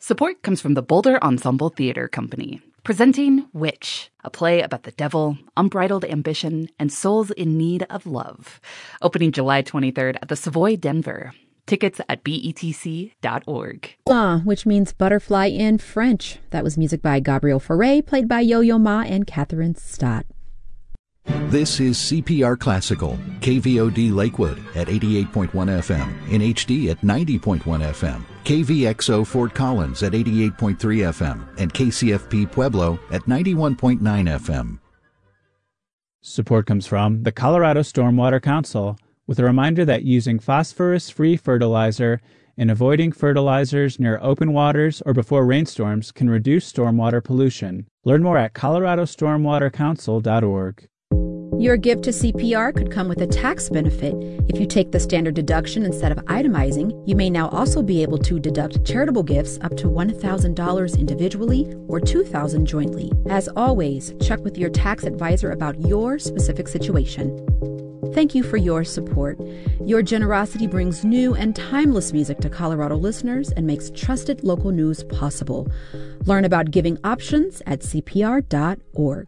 Support comes from the Boulder Ensemble Theater Company, presenting Witch, a play about the devil, unbridled ambition, and souls in need of love. Opening July 23rd at the Savoy, Denver. Tickets at betc.org. Which means butterfly in French. That was music by Gabriel Fauré, played by Yo-Yo Ma and Catherine Stott. This is CPR Classical, KVOD Lakewood at 88.1 FM, in HD at 90.1 FM, KVXO Fort Collins at 88.3 FM, and KCFP Pueblo at 91.9 FM. Support comes from the Colorado Stormwater Council, with a reminder that using phosphorus-free fertilizer and avoiding fertilizers near open waters or before rainstorms can reduce stormwater pollution. Learn more at coloradostormwatercouncil.org. Your gift to CPR could come with a tax benefit. If you take the standard deduction instead of itemizing, you may now also be able to deduct charitable gifts up to $1,000 individually or $2,000 jointly. As always, check with your tax advisor about your specific situation. Thank you for your support. Your generosity brings new and timeless music to Colorado listeners and makes trusted local news possible. Learn about giving options at CPR.org.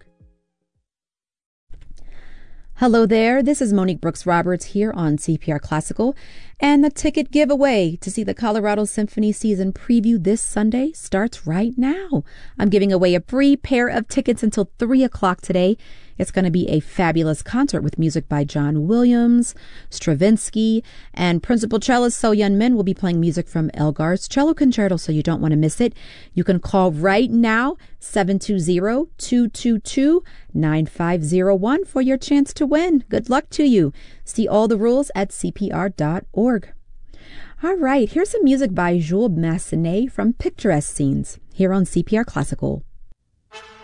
Hello there, this is Monique Brooks Roberts here on CPR Classical, and the ticket giveaway to see the Colorado Symphony season preview this Sunday starts right now. I'm giving away a free pair of tickets until 3 o'clock today. It's going to be a fabulous concert with music by John Williams, Stravinsky, and principal cellist So Yun Min will be playing music from Elgar's Cello Concerto, so you don't want to miss it. You can call right now, 720-222-9501 for your chance to win. Good luck to you. See all the rules at CPR.org. All right, here's some music by Jules Massenet from Picturesque Scenes here on CPR Classical.